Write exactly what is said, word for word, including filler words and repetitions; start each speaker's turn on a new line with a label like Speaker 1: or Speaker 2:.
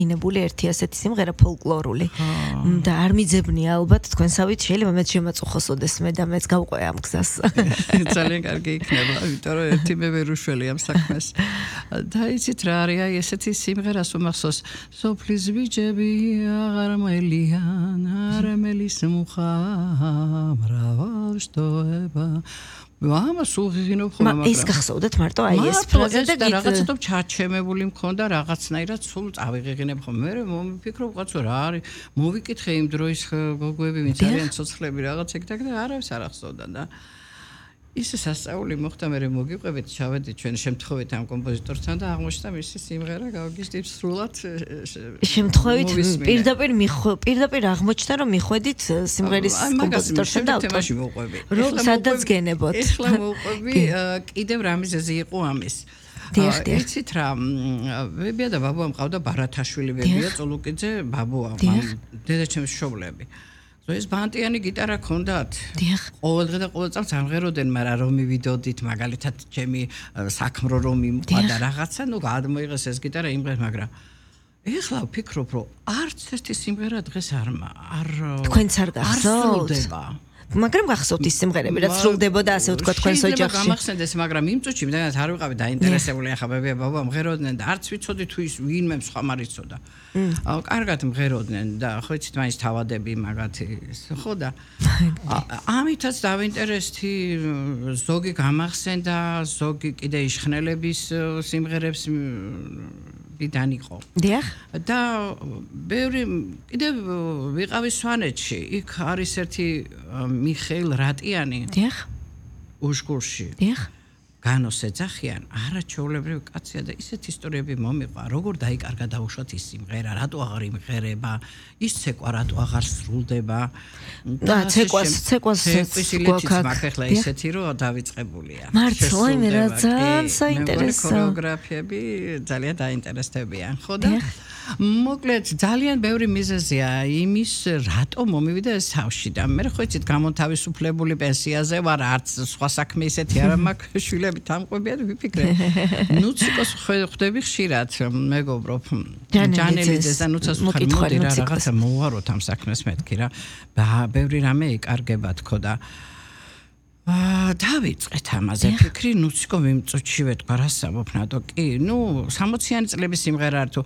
Speaker 1: ინებული ერთი ასეთი სიმღერა ფოლკლორული და არ მიძებნია ალბათ თქვენსავით შეიძლება მეც შემაწუხოს ოდესმე და მეც გავყვე ამ გზას
Speaker 2: ძალიან კარგი იქნება იმიტომ რომ ერთი მე ვერ უშველი ამ საქმეს და იცით რა არის აი ესეთი სიმღერას უმახსოვს სოფლის ბიჭები აღარ მელიან არამელის მუხა მრავალ შტოება Mama სულღინო ხოლმე
Speaker 1: მაგრამ ეს გახსოვდათ მარტო აი ეს ფრაზა
Speaker 2: და რაღაცა თო ჩარჩემებული მქონდა რაღაცნაირად სულ წავიღიღინებ ხოლმე მე მომიფიქრობ ყაცო რა არის მოვიკითხე იმ დროის გოგოები ვინც არიან ცოცხლები რაღაც ეგ და არავის არ ახსოვდა და ისე სასწაული მოხდა მე მოგიყვებით ჩავედი ჩვენ შემთხვევით ამ კომპოზიტორთან და აღმოჩნდა მისი სიმღერა გავგიჟდით სრულად
Speaker 1: შემთხვევით პირდაპირ პირდაპირ აღმოჩნდა რომ მიხვედით სიმღერის კომპოზიტორთან და
Speaker 2: თემაში მოვყვები
Speaker 1: რომ სადაც გენებოთ
Speaker 2: ეხლა მოვყვები კიდევ რამიზეზე იყო ამის იცით რა ვებია და ბაბუა მყავდა ბარათაშვილი ვებია წოლუკიძე ბაბუა დედაჩემს მშობლები ეს ბანტიანი გიტარა ქონდათ. ყოველ დღე და ყოველ წამს ამღეროდნენ, მაგრამ რომ მივიდოდით, მაგალითად, ჩემი საქმრო რომ მიმყვა და რაღაცა, ნუ გადმოიღეს ეს გიტარა იმღერ, მაგრამ ეხლა ვფიქრობ, რომ არც ერთი სიმღერა დღეს არ არ
Speaker 1: თქვენც არ გახსოვთ. მაგრამ გახსოვთ ის სიმღერები, რაც სრულდებოდა ასე ვთქვა თქვენს ოჯახში.
Speaker 2: გამახსენდეს, მაგრამ იმ წუთში მიდანაც არ ვიყავი დაინტერესებული, ახლა ბებია ბაბა მღეროდნენ და არც ვიცოდი თუ ის ვინმე სხვა მარიცოდა. კარგად მღეროდნენ და ხო იცით მაინც თავადები მაგათი ხო და ამითაც დავინტერესდი ზოგი გამახსენდა ზოგი კიდე იშხნელების სიმღერებს ვიდან იყო
Speaker 1: დიახ
Speaker 2: და ბევრი კიდე ვიყავი სვანეთში იქ არის ერთი მიხეილ რატიანი
Speaker 1: დიახ
Speaker 2: უშკურში
Speaker 1: დიახ
Speaker 2: განოს ეძახიან არაჩვეულებრივი კაცია და ისეთ ისტორიები მომიყვა როგორ დაიკარგა დაუშვათ ის სიმღერა რატო აღარ იმღერება ის ცეკვა რატო აღარ სრულდება
Speaker 1: და ცეკვას ცეკვას
Speaker 2: გვაქვს ახლა ისეთი რომ დავიწყებულია
Speaker 1: მართლა მე რა ძალიან საინტერესო
Speaker 2: ქორეოგრაფიები ძალიან დაინტერესდებიან ხო და მოკლედ ძალიან ბევრი მიზეზია იმის რატო მომივიდა ეს თავში და მე ხო იცით გამოთავისუფლებული პენსიაზე ვარ არც სხვა საქმე ისეთი არ მაქვს შვილები თამყვებიან ვიფიქრე ნუციკოს ხვდები ხშირად მეგობრობ ჯანელიძეს და ნუცას ხარ მოდი რა რაღაცა მოვაროთ ამ საქმეს მეთქი რა ბევრი რამე იკარგება თქო და დავიწყეთ ამაზე ფიქრი ნუციკო მიმწუჩივე თქვა რა საბობ ნატო კი ნუ სამოციანი წლების სიმღერა არ თუ